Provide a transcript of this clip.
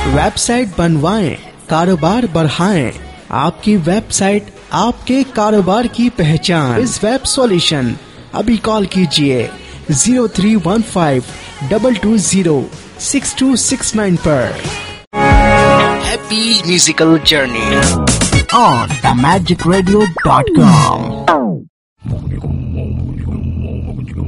Website बनवाएं, कारोबार बढ़ाएं। आपकी वेबसाइट आपके कारोबार की पहचान। इस वेब सॉल्यूशन अभी कॉल कीजिए 0315-220-6269 पर। Happy musical journey on themagicradio.com।